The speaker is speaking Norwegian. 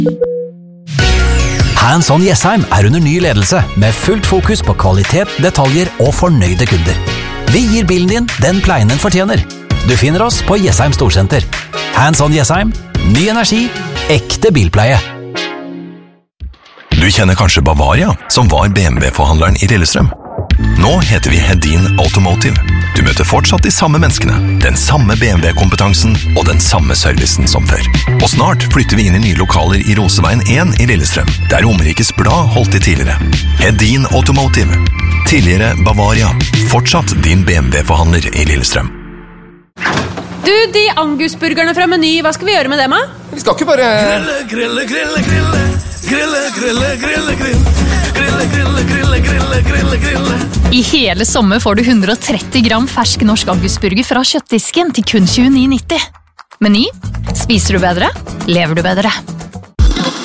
Hands on Jessheim under ny ledelse, med fullt fokus på kvalitet, detaljer og fornøyde kunder. Vi gir bilen din den pleien den fortjener. Du finner oss på Jessheim Storsenter. Hands on Jessheim, ny energi, ekte bilpleie. Du kjenner kanskje Bavaria, som var BMW-forhandleren i Lillestrøm. Nå heter vi Hedin Automotive. Du møter fortsatt de samme menneskene, den samme BMW-kompetansen og den samme servicen som før. Og snart flytter vi inn i nye lokaler i Roseveien 1 i Lillestrøm, der Romerikes Blad holdt til tidligere. Hedin Automotive. Tidligere Bavaria. Fortsatt din BMW-forhandler i Lillestrøm. Du, de Angus-burgerne fra Meny, hva skal vi gjøre med dem, da? Vi skal ikke bare... Grille, grille, grille, grille, grille, grille, grille, grille, grille, grille, grille, grille, grille. I hele sommer får du 130 gram fersk norsk Angus-burger fra kjøttdisken til kun 29,90. Meny. Spiser du bedre? Lever du bedre?